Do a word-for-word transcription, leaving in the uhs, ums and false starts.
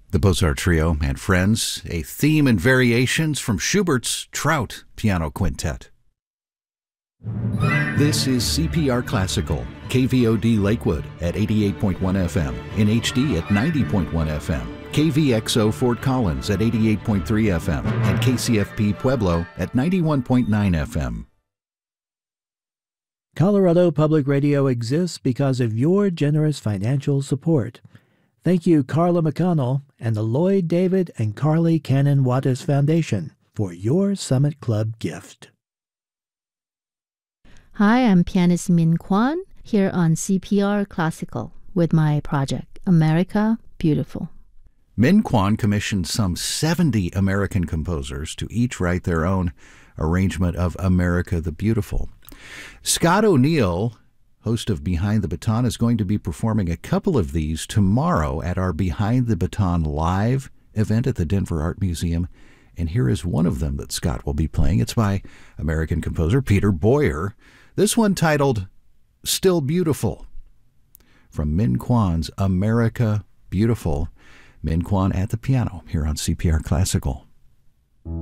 The Bozart Trio and Friends, a theme and variations from Schubert's Trout Piano Quintet. This is C P R Classical, K V O D Lakewood at eighty-eight point one F M, in H D at ninety point one F M, K V X O Fort Collins at eighty-eight point three F M, and K C F P Pueblo at ninety-one point nine F M. Colorado Public Radio exists because of your generous financial support. Thank you, Carla McConnell and the Lloyd David and Carly Cannon Wattis Foundation for your Summit Club gift. Hi, I'm pianist Min Kwan here on C P R Classical with my project, America Beautiful. Min Kwan commissioned some seventy American composers to each write their own arrangement of America the Beautiful. Scott O'Neill, host of Behind the Baton, is going to be performing a couple of these tomorrow at our Behind the Baton Live event at the Denver Art Museum. And here is one of them that Scott will be playing. It's by American composer Peter Boyer. This one titled Still Beautiful, from Min Kwan's America Beautiful. Min Kwan at the piano here on C P R Classical.